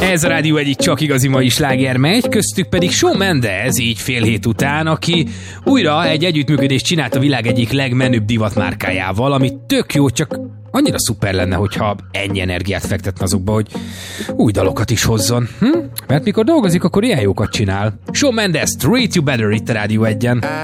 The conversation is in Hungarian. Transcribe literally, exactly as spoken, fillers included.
Ez a Rádió egyik csak igazi mai sláger megy, köztük pedig Shawn Mendes, így fél hét után, aki újra egy együttműködést csinált a világ egyik legmenőbb divatmárkájával, ami tök jó, csak annyira szuper lenne, hogyha ennyi energiát fektetne azokba, hogy új dalokat is hozzon. Hm? Mert mikor dolgozik, akkor ilyen jókat csinál. Shawn Mendes, Treat You Better itt a Rádió egyen.